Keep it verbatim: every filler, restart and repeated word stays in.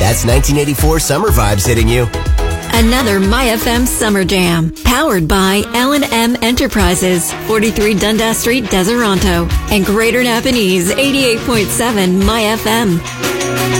That's nineteen eighty-four summer vibes hitting you. Another My F M Summer Jam, powered by L and M Enterprises, forty-three Dundas Street, Deseronto, and Greater Napanese, eighty-eight point seven My F M.